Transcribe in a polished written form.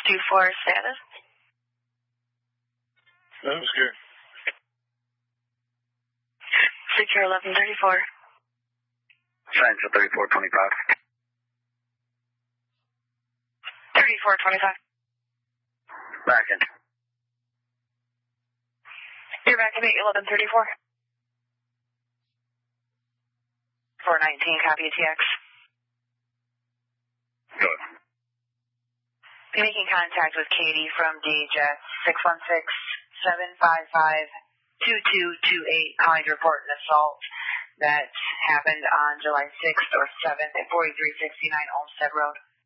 624 status. That was good. Secure 1134. Signs for 3425. 3425. Back in. You're back at 1134. 419, copy ATX. Good. Making contact with Katie from DHS 616-755-2228, calling to report an assault that happened on July 6th or 7th at 4369 Olmsted Road.